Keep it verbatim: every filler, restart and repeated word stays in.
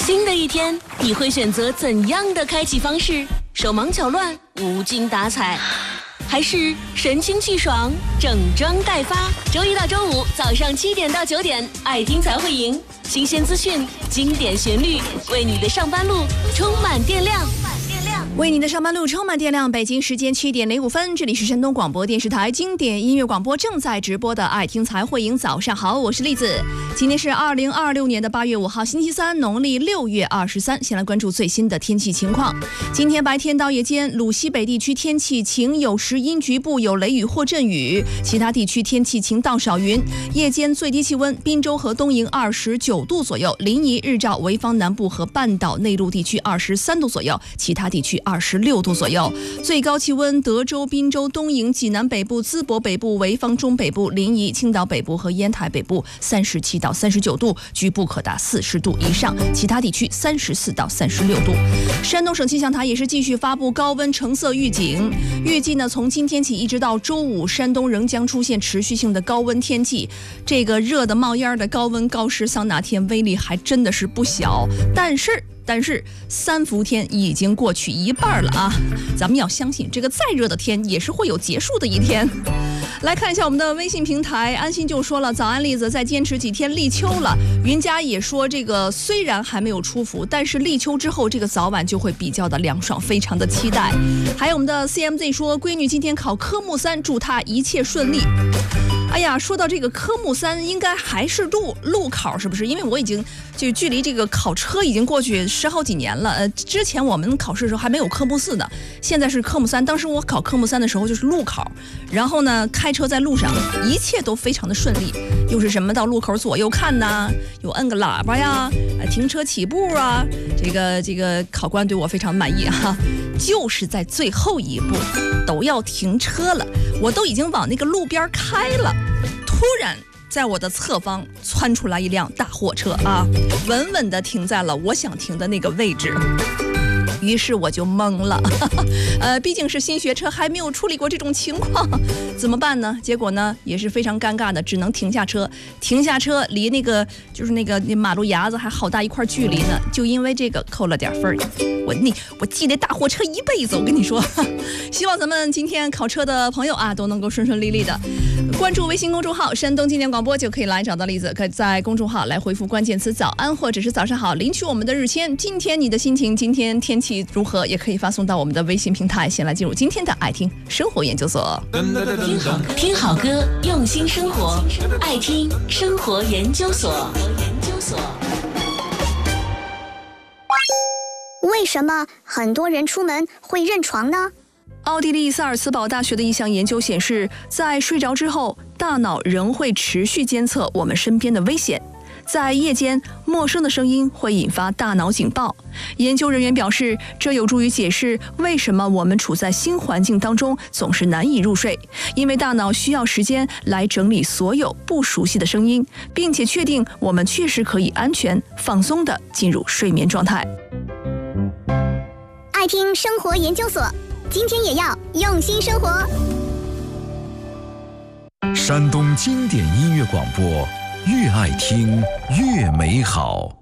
新的一天，你会选择怎样的开启方式？手忙脚乱、无精打采，还是神清气爽、整装待发？周一到周五早上七点到九点，爱听才会赢。新鲜资讯，经典旋律，为你的上班路充满电量。 为您的上班路充满电量。北京时间七点零五分，这里是山东广播电视台经典音乐广播正在直播的爱听才会赢。早上好，我是栗子。今天是二零二六年的八月五号，星期三，农历六月二十三。先来关注最新的天气情况。今天白天到夜间，鲁西北地区天气晴，有时阴，局部有雷雨或阵雨；其他地区天气晴到少云。夜间最低气温，滨州和东营二十九度左右，临沂、日照、潍坊南部和半岛内陆地区二十三度左右，其他地区二十六度左右。最高气温，德州、滨州、东营、济南北部、淄博北部、潍坊中北部、临沂、青岛北部和烟台北部三十七到三十九度，局部可达四十度以上，其他地区三十四到三十六度。山东省气象台也是继续发布高温橙色预警，预计呢从今天起一直到周五，山东仍将出现持续性的高温天气。这个热的冒烟的高温高湿桑拿天威力还真的是不小，但是但是三伏天已经过去一半了啊！咱们要相信，这个再热的天也是会有结束的一天。来看一下我们的微信平台，安心就说了：早安栗子，再坚持几天立秋了。云佳也说，这个虽然还没有出伏，但是立秋之后这个早晚就会比较的凉爽，非常的期待。还有我们的 C M Z 说，闺女今天考科目三，祝她一切顺利。哎呀，说到这个科目三，应该还是路路考，是不是？因为我已经就距离这个考车已经过去十好几年了。呃，之前我们考试的时候还没有科目四的，现在是科目三。当时我考科目三的时候就是路考，然后呢，开车在路上，一切都非常的顺利。又是什么到路口左右看呐，有摁个喇叭呀，停车起步啊，这个这个考官对我非常满意哈、啊。就是在最后一步都要停车了，我都已经往那个路边开了，突然在我的侧方窜出来一辆大货车啊，稳稳地停在了我想停的那个位置。于是我就懵了，呃，毕竟是新学车，还没有处理过这种情况，怎么办呢？结果呢也是非常尴尬的，只能停下车。停下车离那个就是那个那马路牙子还好大一块距离呢，就因为这个扣了点分。我那我记得大货车一辈子，我跟你说。希望咱们今天考车的朋友啊都能够顺顺利利的。关注微信公众号山东经典广播就可以来找到栗子，可以在公众号来回复关键词早安或者是早上好，领取我们的日签。今天你的心情，今天天气如何，也可以发送到我们的微信平台。先来进入今天的爱听生活研究所。 听好听好歌，用心生活，爱听生活研究所。 为什么很多人出门会认床呢？ 奥地利萨尔茨堡大学的一项研究显示，在睡着之后，大脑仍会持续监测我们身边的危险。在夜间，陌生的声音会引发大脑警报。研究人员表示，这有助于解释为什么我们处在新环境当中总是难以入睡，因为大脑需要时间来整理所有不熟悉的声音，并且确定我们确实可以安全放松地进入睡眠状态。 爱听生活研究所，今天也要用心生活。 山东经典音乐广播，越爱听越美好。